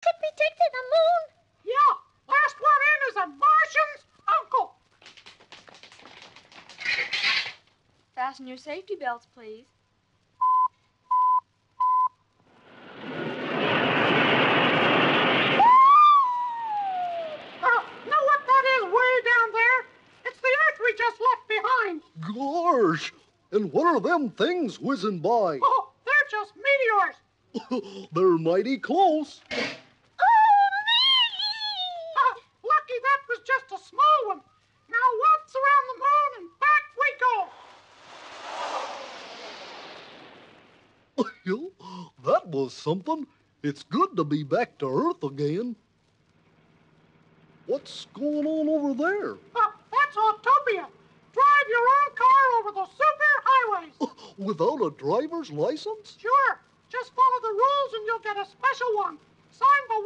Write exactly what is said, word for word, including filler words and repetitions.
should be taken to the moon? Yeah, last one in is a Martian's uncle. Fasten your safety belts, please. Uh, know what that is way down there? It's the Earth we just left behind. Gosh, and what are them things whizzing by? Oh, they're just meteors. They're mighty close. Uh, lucky that was just a small one. Now waltz around the moon and back we go. That was something. It's good to be back to Earth again. What's going on over there? Uh, that's Autopia. Drive your own car over the superhighways. Without a driver's license? Sure. Just follow the rules and you'll get a special one. Signed by